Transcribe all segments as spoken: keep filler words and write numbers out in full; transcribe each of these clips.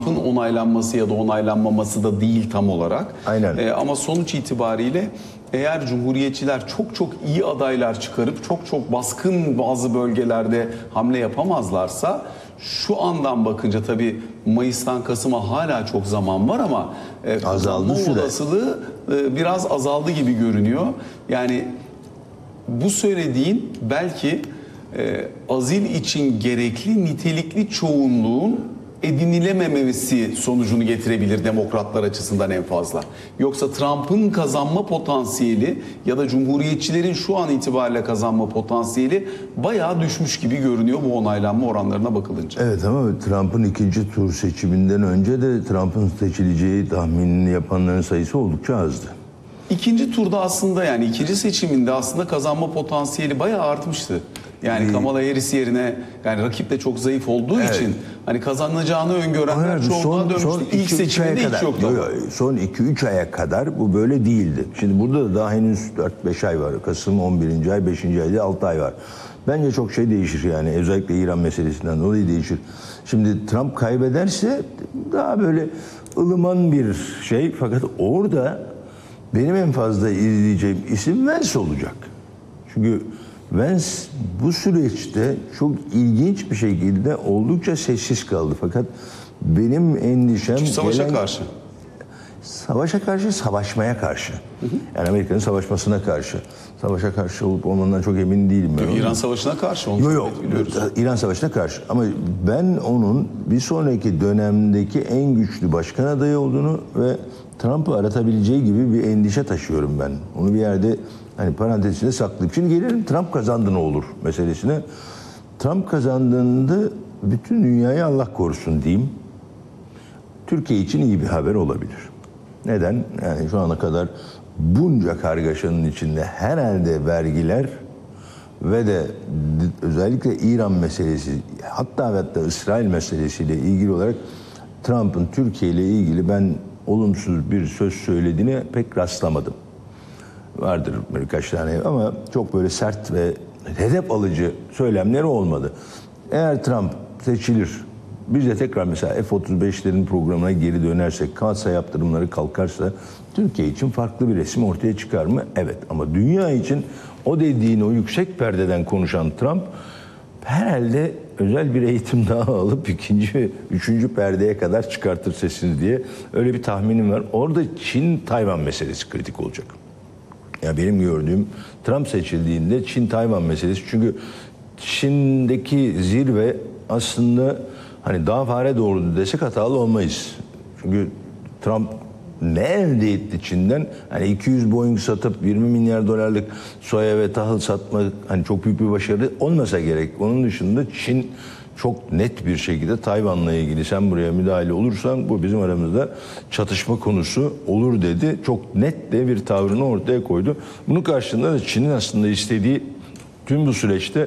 onaylanması ya da onaylanmaması da değil tam olarak. Aynen. Ee, ama sonuç itibariyle eğer Cumhuriyetçiler çok çok iyi adaylar çıkarıp çok çok baskın bazı bölgelerde hamle yapamazlarsa, şu andan bakınca tabii Mayıs'tan Kasım'a hala çok zaman var ama e, kazanma olasılığı e, biraz azaldı gibi görünüyor. Yani bu söylediğin belki e, azil için gerekli nitelikli çoğunluğun edinilememesi sonucunu getirebilir demokratlar açısından en fazla. Yoksa Trump'ın kazanma potansiyeli ya da Cumhuriyetçilerin şu an itibariyle kazanma potansiyeli bayağı düşmüş gibi görünüyor bu onaylanma oranlarına bakılınca. Evet, ama Trump'ın ikinci tur seçiminden önce de Trump'ın seçileceği tahminini yapanların sayısı oldukça azdı. İkinci turda aslında, yani ikinci seçiminde aslında kazanma potansiyeli bayağı artmıştı. Yani ee, Kamala Harris yerine, yani rakip de çok zayıf olduğu evet. için hani kazanacağını öngörenler çoğunluğa dönmüştü. İlk seçiminde hiç yoktu. Yo, yo, son iki üç aya kadar bu böyle değildi. Şimdi burada da daha henüz dört beş ay var. Kasım on birinci ay, beşinci ayda altı ay var. Bence çok şey değişir yani. Özellikle İran meselesinden dolayı değişir. Şimdi Trump kaybederse daha böyle ılıman bir şey. Fakat orada benim en fazla izleyeceğim isim Vance olacak. Çünkü Vance bu süreçte çok ilginç bir şekilde oldukça sessiz kaldı. Fakat benim endişem... Çünkü savaşa gelen, karşı. Savaşa karşı, savaşmaya karşı. Hı hı. Yani Amerika'nın savaşmasına karşı. Savaşa karşı olup olmandan çok emin değilim. Ben İran Savaşı'na karşı. Yok yok. İran Savaşı'na karşı. Ama ben onun bir sonraki dönemdeki en güçlü başkan adayı olduğunu ve Trump'ı aratabileceği gibi bir endişe taşıyorum ben. Onu bir yerde hani parantez içinde saklayıp. Şimdi gelelim Trump kazandı ne olur meselesine. Trump kazandığında bütün dünyayı Allah korusun diyeyim. Türkiye için iyi bir haber olabilir. Neden? Yani şu ana kadar bunca kargaşanın içinde herhalde vergiler ve de özellikle İran meselesi, hatta ve hatta İsrail meselesiyle ilgili olarak Trump'ın Türkiye ile ilgili ben olumsuz bir söz söylediğine pek rastlamadım. Vardır birkaç tane ama çok böyle sert ve hedef alıcı söylemleri olmadı. Eğer Trump seçilir, biz de tekrar mesela F otuz beşlerin programına geri dönersek, kasa yaptırımları kalkarsa Türkiye için farklı bir resim ortaya çıkar mı? Evet, ama dünya için o dediğin o yüksek perdeden konuşan Trump herhalde özel bir eğitim daha alıp ikinci, üçüncü perdeye kadar çıkartır sesini diye öyle bir tahminim var. Orada Çin-Tayvan meselesi kritik olacak. Ya benim gördüğüm Trump seçildiğinde Çin-Tayvan meselesi, çünkü Çin'deki zirve aslında hani daha fare doğurdu desek hatalı olmayız. Çünkü Trump ne elde etti Çin'den? Hani iki yüz Boeing satıp yirmi milyar dolarlık soya ve tahıl satmak hani çok büyük bir başarı olmasa gerek. Onun dışında Çin çok net bir şekilde Tayvan'la ilgili sen buraya müdahale olursan bu bizim aramızda çatışma konusu olur dedi. Çok net de bir tavrını ortaya koydu. Bunun karşılığında da Çin'in aslında istediği tüm bu süreçte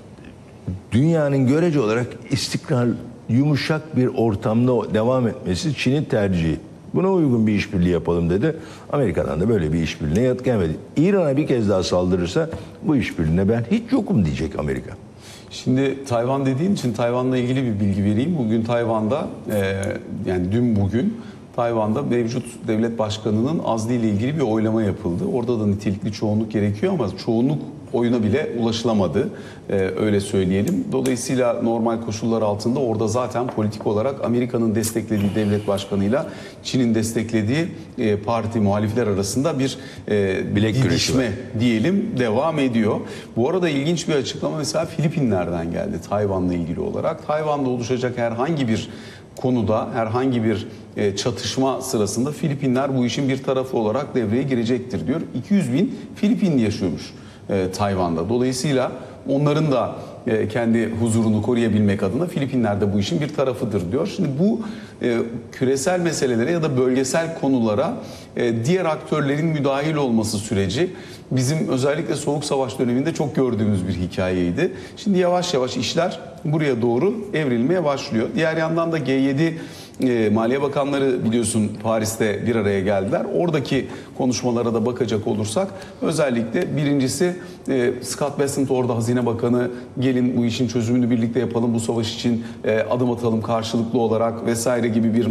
dünyanın görece olarak istikrar, yumuşak bir ortamda devam etmesi Çin'in tercihi. Buna uygun bir işbirliği yapalım dedi. Amerika'dan da böyle bir işbirliğine yanıt gelmedi. İran'a bir kez daha saldırırsa bu işbirliğine ben hiç yokum diyecek Amerika. Şimdi Tayvan dediğin için Tayvan'la ilgili bir bilgi vereyim. Bugün Tayvan'da e, yani dün bugün Tayvan'da mevcut devlet başkanının azliyle ilgili bir oylama yapıldı. Orada da nitelikli çoğunluk gerekiyor ama çoğunluk oyuna bile ulaşılamadı, ee, öyle söyleyelim. Dolayısıyla normal koşullar altında orada zaten politik olarak Amerika'nın desteklediği devlet başkanıyla Çin'in desteklediği e, parti muhalifler arasında bir e, didişme diyelim devam ediyor. Bu arada ilginç bir açıklama mesela Filipinler'den geldi Tayvan'la ilgili olarak. Tayvan'da oluşacak herhangi bir konuda, herhangi bir e, çatışma sırasında Filipinler bu işin bir tarafı olarak devreye girecektir diyor. iki yüz bin Filipinli yaşıyormuş E, Tayvan'da. Dolayısıyla onların da e, kendi huzurunu koruyabilmek adına Filipinler de bu işin bir tarafıdır diyor. Şimdi bu e, küresel meselelere ya da bölgesel konulara e, diğer aktörlerin müdahil olması süreci bizim özellikle Soğuk Savaş döneminde çok gördüğümüz bir hikayeydi. Şimdi yavaş yavaş işler buraya doğru evrilmeye başlıyor. Diğer yandan da G yedi e, Maliye Bakanları biliyorsun Paris'te bir araya geldiler. Oradaki konuşmalara da bakacak olursak özellikle birincisi e, Scott Bessent orada Hazine Bakanı, gelin bu işin çözümünü birlikte yapalım, bu savaş için e, adım atalım karşılıklı olarak vesaire gibi bir